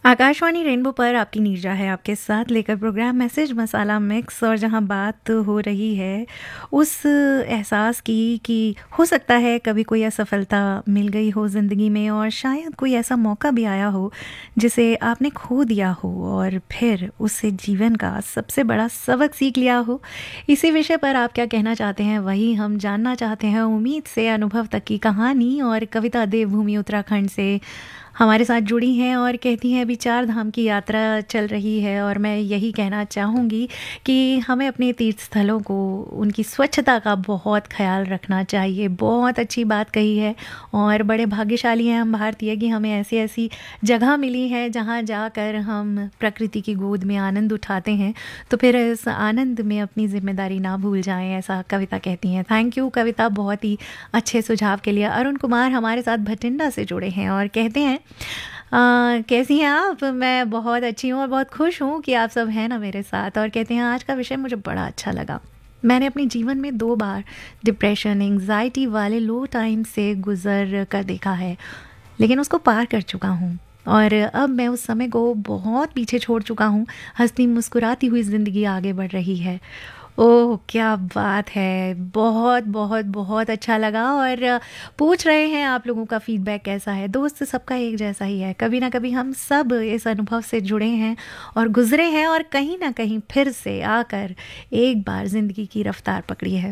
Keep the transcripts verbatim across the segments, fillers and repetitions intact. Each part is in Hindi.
आकाशवाणी रेनबो पर आपकी नीरजा है आपके साथ लेकर प्रोग्राम मैसेज मसाला मिक्स। और जहां बात हो रही है उस एहसास की कि हो सकता है कभी कोई असफलता मिल गई हो ज़िंदगी में और शायद कोई ऐसा मौका भी आया हो जिसे आपने खो दिया हो और फिर उससे जीवन का सबसे बड़ा सबक सीख लिया हो। इसी विषय पर आप क्या कहना चाहते हैं वही हम जानना चाहते हैं। उम्मीद से अनुभव तक की कहानी और कविता देवभूमि उत्तराखंड से हमारे साथ जुड़ी हैं और कहती हैं अभी चार धाम की यात्रा चल रही है और मैं यही कहना चाहूँगी कि हमें अपने तीर्थ स्थलों को उनकी स्वच्छता का बहुत ख्याल रखना चाहिए। बहुत अच्छी बात कही है और बड़े भाग्यशाली हैं हम भारतीय कि हमें ऐसी ऐसी जगह मिली है जहाँ जाकर हम प्रकृति की गोद में आनंद उठाते हैं, तो फिर इस आनंद में अपनी जिम्मेदारी ना भूल जाएं, ऐसा कविता कहती हैं। थैंक यू कविता, बहुत ही अच्छे सुझाव के लिए। अरुण कुमार हमारे साथ भटिंडा से जुड़े हैं और कहते हैं आ, कैसी हैं आप? मैं बहुत अच्छी हूँ और बहुत खुश हूँ कि आप सब हैं ना मेरे साथ। और कहते हैं आज का विषय मुझे बड़ा अच्छा लगा। मैंने अपने जीवन में दो बार डिप्रेशन एंग्जाइटी वाले लो टाइम से गुजर कर देखा है, लेकिन उसको पार कर चुका हूँ और अब मैं उस समय को बहुत पीछे छोड़ चुका हूँ। हंसती मुस्कुराती हुई ज़िंदगी आगे बढ़ रही है। ओह क्या बात है, बहुत बहुत बहुत अच्छा लगा। और पूछ रहे हैं आप लोगों का फीडबैक कैसा है। दोस्त सबका एक जैसा ही है, कभी ना कभी हम सब इस अनुभव से जुड़े हैं और गुजरे हैं और कहीं ना कहीं फिर से आकर एक बार ज़िंदगी की रफ्तार पकड़ी है।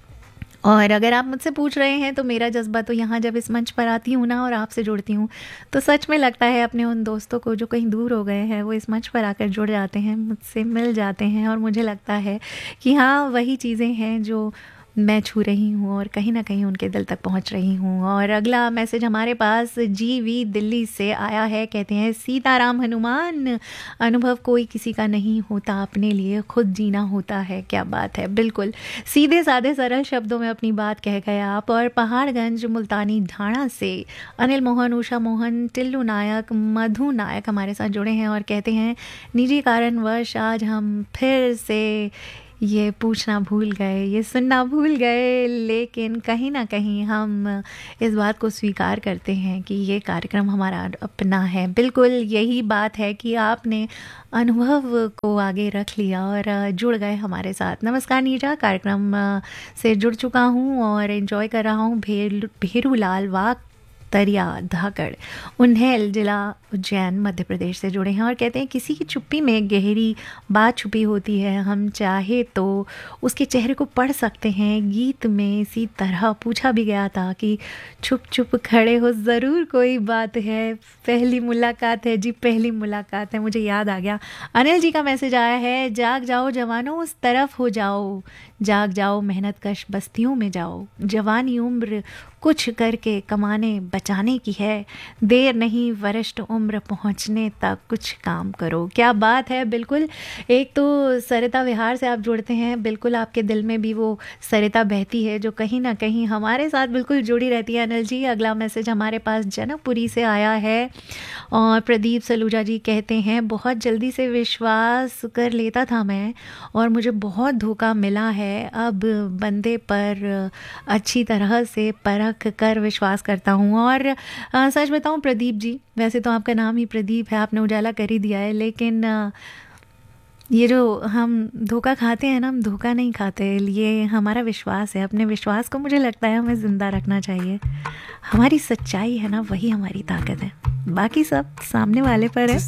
और अगर आप मुझसे पूछ रहे हैं तो मेरा जज्बा तो यहाँ जब इस मंच पर आती हूँ ना और आपसे जुड़ती हूँ तो सच में लगता है अपने उन दोस्तों को जो कहीं दूर हो गए हैं वो इस मंच पर आकर जुड़ जाते हैं, मुझसे मिल जाते हैं और मुझे लगता है कि हाँ वही चीज़ें हैं जो मैं छू रही हूँ और कहीं ना कहीं उनके दिल तक पहुँच रही हूँ। और अगला मैसेज हमारे पास जी वी दिल्ली से आया है। कहते हैं सीताराम हनुमान, अनुभव कोई किसी का नहीं होता, अपने लिए खुद जीना होता है। क्या बात है, बिल्कुल सीधे साधे सरल शब्दों में अपनी बात कह गए आप। और पहाड़गंज मुल्तानी ढाणा से अनिल मोहन, उषा मोहन, टिल्लू नायक, मधु नायक हमारे साथ जुड़े हैं और कहते हैं निजी कारणवश आज हम फिर से ये पूछना भूल गए, ये सुनना भूल गए, लेकिन कहीं ना कहीं हम इस बात को स्वीकार करते हैं कि ये कार्यक्रम हमारा अपना है। बिल्कुल यही बात है कि आपने अनुभव को आगे रख लिया और जुड़ गए हमारे साथ। नमस्कार नीरजा, कार्यक्रम से जुड़ चुका हूँ और एंजॉय कर रहा हूँ। भेर भेरूलाल वाक तरिया धाकड़ उन्हेल जिला उज्जैन मध्य प्रदेश से जुड़े हैं और कहते हैं किसी की चुप्पी में गहरी बात छुपी होती है, हम चाहे तो उसके चेहरे को पढ़ सकते हैं। गीत में इसी तरह पूछा भी गया था कि छुप छुप खड़े हो ज़रूर कोई बात है, पहली मुलाकात है जी, पहली मुलाकात है। मुझे याद आ गया, अनिल जी का मैसेज आया है, जाग जाओ जवानों उस तरफ हो जाओ, जाग जाओ मेहनत कश बस्तियों में जाओ, जवानी उम्र कुछ करके कमाने बचाने की है, देर नहीं वरिष्ठ उम्र पहुंचने तक कुछ काम करो। क्या बात है, बिल्कुल। एक तो सरिता विहार से आप जुड़ते हैं, बिल्कुल आपके दिल में भी वो सरिता बहती है जो कहीं ना कहीं हमारे साथ बिल्कुल जुड़ी रहती है। अनिल जी, अगला मैसेज हमारे पास जनकपुरी से आया है और प्रदीप सलूजा जी कहते हैं बहुत जल्दी से विश्वास कर लेता था मैं और मुझे बहुत धोखा मिला है, अब बंदे पर अच्छी तरह से परख कर विश्वास करता हूँ। और आ, सच बताऊँ प्रदीप जी, वैसे तो आपका नाम ही प्रदीप है, आपने उजाला कर ही दिया है, लेकिन आ, ये जो हम धोखा खाते हैं ना, हम धोखा नहीं खाते, ये हमारा विश्वास है। अपने विश्वास को मुझे लगता है हमें ज़िंदा रखना चाहिए। हमारी सच्चाई है ना, वही हमारी ताकत है, बाकी सब सामने वाले पर है।